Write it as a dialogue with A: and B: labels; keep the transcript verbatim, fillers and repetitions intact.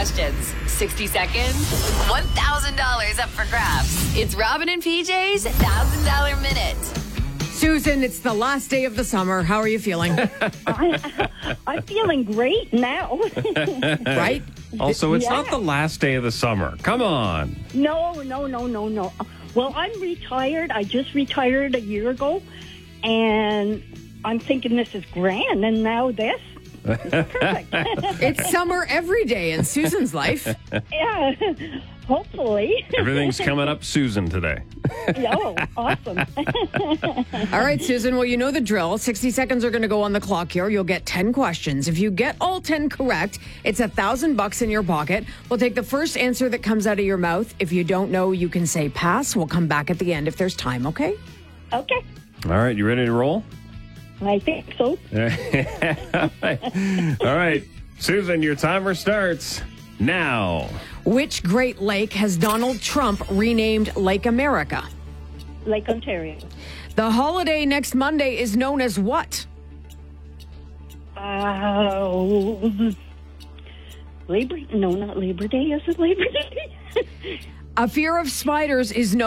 A: questions. sixty seconds, one thousand dollars up for grabs. It's Robin and P J's one thousand dollars Minute.
B: Susan, it's the last day of the summer. How are you feeling?
C: I, I'm feeling great now.
B: Right?
D: Also, it's
C: Yeah.
D: not the last day of the summer. Come on.
C: No, no, no, no, no. Well, I'm retired. I just retired a year ago, and I'm thinking this is grand, and now this. Perfect.
B: It's summer every day in Susan's life.
C: Yeah, hopefully.
D: Everything's coming up Susan today.
C: Oh, awesome.
B: All right, Susan. Well, you know the drill. sixty seconds are going to go on the clock here. You'll get ten questions. If you get all ten correct, it's a thousand bucks in your pocket. We'll take the first answer that comes out of your mouth. If you don't know, you can say pass. We'll come back at the end if there's time, okay?
C: Okay,
D: All right, you ready to roll?
C: I think so.
D: All right, Susan, your timer starts now.
B: Which Great Lake has Donald Trump renamed Lake America?
C: Lake Ontario.
B: The holiday next Monday is known as what?
C: Uh, Labor? No, not Labor Day. Is it Labor Day?
B: A fear of spiders is known